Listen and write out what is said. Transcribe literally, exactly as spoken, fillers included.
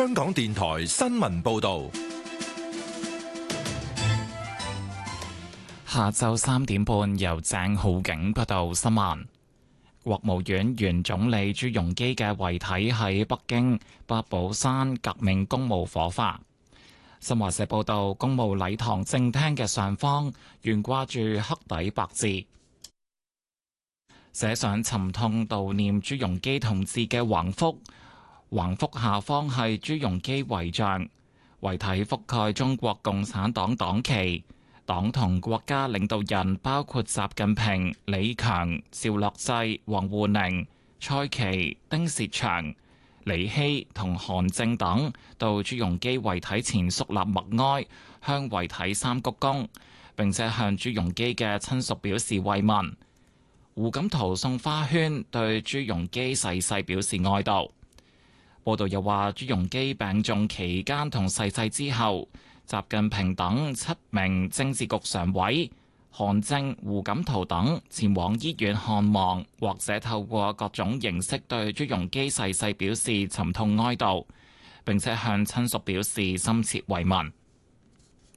香港電台新聞報道。 下晝三點半，由鄭浩景報道新聞。國務院原總理朱鎔基嘅遺體喺北京八寶山革命公墓火化。新華社報道，公墓禮堂正廳嘅上方懸掛住黑底白字，寫上沉痛悼念朱鎔基同志嘅橫幅，橫幅下方係朱鎔基遺像，遺體覆蓋中國共產黨黨旗，黨同國家領導人包括習近平、李強、趙樂際、王滬寧、蔡奇、丁薛祥、李希同韓正等到朱鎔基遺體前肅立默哀，向遺體三鞠躬，並且向朱鎔基嘅親屬表示慰問。胡錦濤送花圈對朱鎔基逝世表示哀悼。報道又話，朱鎔基病重期間同逝世之後，習近平等七名政治局常委、韓正、胡錦濤等前往醫院看望，或者透過各種形式對朱鎔基逝世表示沉痛哀悼，並且向親屬表示深切慰問。